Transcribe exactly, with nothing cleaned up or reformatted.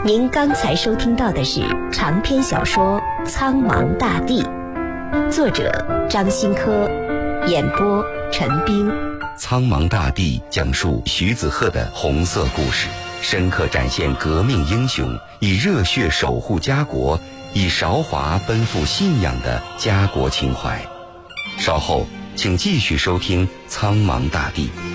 您刚才收听到的是长篇小说《苍茫大地》，作者张新科，演播陈冰。 苍茫大地讲述徐子鹤的红色故事，深刻展现革命英雄以热血守护家国，以韶华奔赴信仰的家国情怀。稍后请继续收听苍茫大地。